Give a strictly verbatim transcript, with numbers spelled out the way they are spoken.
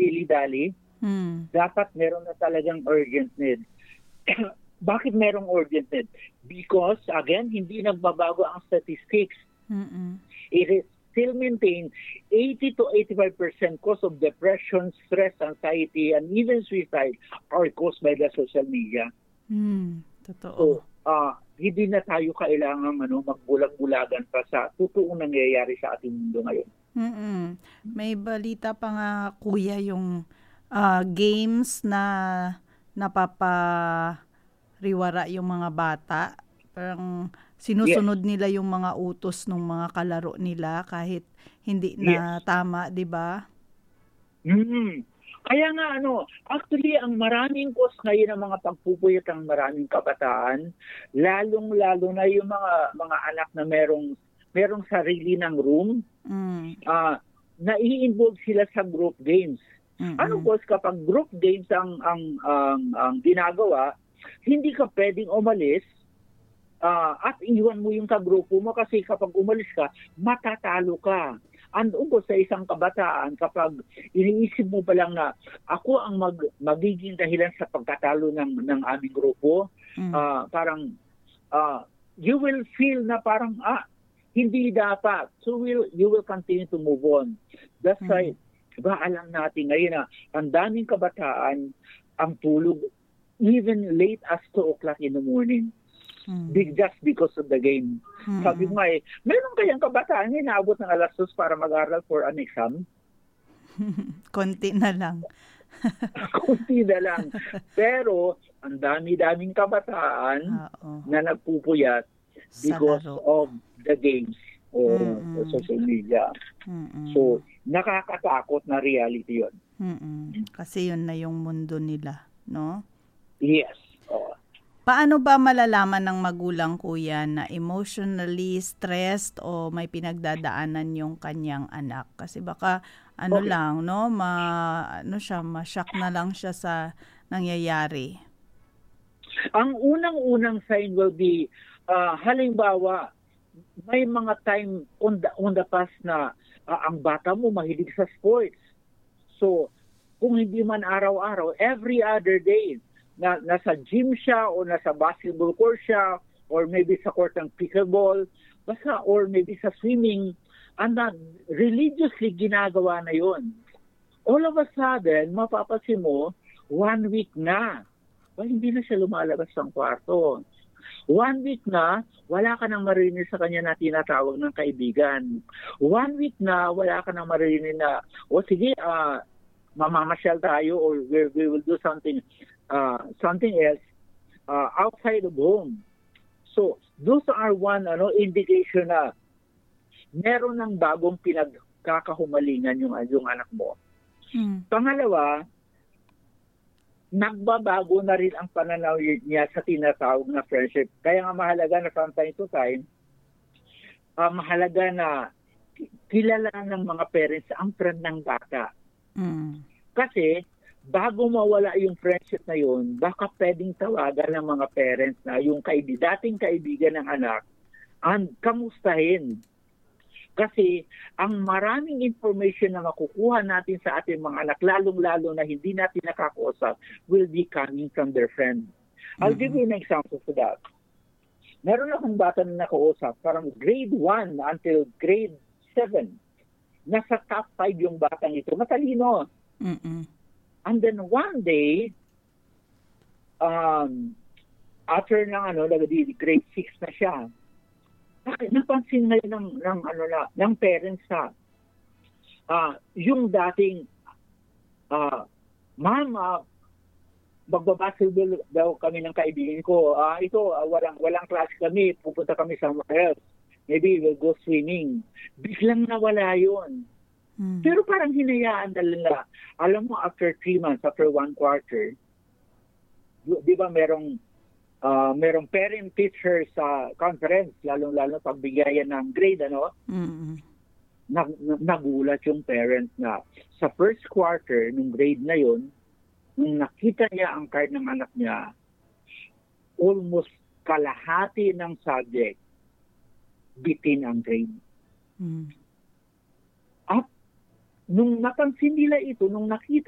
dilidali. Hmm. Dapat meron na talagang urgent need. Bakit merong urgent need? Because, again, hindi nagbabago ang statistics. Mm-mm. It is still maintained eighty to eighty-five percent cause of depression, stress, anxiety, and even suicide are caused by the social media. Hmm. So, Totoo. ah, hindi na tayo kailangan ano, magbulag-bulagan pa sa totoong nangyayari sa ating mundo ngayon. Mm. May balita pa nga, kuya, yung ah, games na napapariwara yung mga bata. Parang sinusunod nila yung mga utos ng mga kalaro nila kahit hindi na Yes. tama, di ba? Mm. Kaya nga ano, actually ang maraming cause ngayon ng mga pagpupuyat ng maraming kabataan, lalong-lalo na yung mga mga anak na merong merong sarili ng room, Mm. ah nai-involve sila sa group games. Ano Mm-mm. cause kapag group games ang ang ang, ang ginagawa, hindi ka pwedeng umalis ah, at iwan mo yung kagrupo mo kasi kapag umalis ka, matatalo ka. Ang ugo sa isang kabataan kapag iniisip mo pa lang na ako ang mag, magiging dahilan sa pagkatalo ng ng aming grupo, Mm. ah, parang ah, you will feel na parang ah hindi dapat. So will you will continue to move on. That's Mm. why diba alam natin ngayon na ang daming kabataan ang tulog even late as two o'clock in the morning. Mm. Big just because of the game. Mm-mm. Sabi mo nga eh, meron kayang kabataan na inaabot ng alas dos para mag-aral for an exam? Konti na lang. Kunti na lang. Pero, ang dami-daming kabataan Oo. na nagpupuyat Sa because laro. of the games or Mm-mm. the social media. Mm-mm. So, nakakatakot na reality yun. Mm-mm. Kasi yun na yung mundo nila, no? Yes. Oo. Paano ba malalaman ng magulang, kuya, na emotionally stressed o may pinagdadaanan yung kanyang anak? Kasi baka ano Okay. lang, no, ma ano siya, ma-shock na lang siya sa nangyayari. Ang unang-unang sign will be, ah, halimbawa, may mga time on the, on the past na ah, ang bata mo mahilig sa sports. So, kung hindi man araw-araw, every other day, na nasa gym siya o nasa basketball court siya or maybe sa court ng pickleball, basta or maybe sa swimming, and na religiously ginagawa na yon. All of a sudden, mapapansin mo, one week na, well, hindi na siya lumalabas ng kwarto. One week na, wala ka nang marinig sa kanya na tinatawag ng kaibigan. One week na, wala ka nang marinig na, o sige, ah, mamamasyal tayo or we, we will do something uh, something else uh, outside of home. So, those are one ano indication na meron ng bagong pinagkakahumalingan yung, yung anak mo. Mm. Pangalawa, nagbabago na rin ang pananaw niya sa tinatawag na friendship. Kaya nga mahalaga na from time to time, uh, mahalaga na kilala ng mga parents ang friend ng bata. Mm. Kasi, bago mawala yung friendship na yun, baka pwedeng tawagan ng mga parents na yung kaibig, dating kaibigan ng anak, and kamustahin. Kasi, ang maraming information na makukuha natin sa ating mga anak, lalong-lalo na hindi natin nakakausap, will be coming from their friend. I'll Mm-mm. give you an example for that. Meron akong bata na nakausap, parang grade one until grade seven. Nasa top five yung batang ito. Matalino. Mm-mm. And then one day, um, after ng ano, grade six na siya, napansin ngayon ng, ng, ano na, ng parents na, uh, yung dating, uh, ma'am, uh, magbabasketball daw kami ng kaibigan ko. Uh, ito, uh, walang, walang class kami, pupunta kami somewhere else. Maybe we'll go swimming. Biglang nawala yun. Mm. Pero parang hinayaan nila. Alam mo, after three months, after one quarter, di ba merong uh, merong parent-teacher sa conference, lalong-lalo pagbigayan ng grade, ano? Mm-mm. Nag, nagulat yung parents na sa first quarter ng grade na yon, nung nakita niya ang card ng anak niya, almost kalahati ng subject bitin ang grade. Mm. At nung napansin nila ito, nung nakita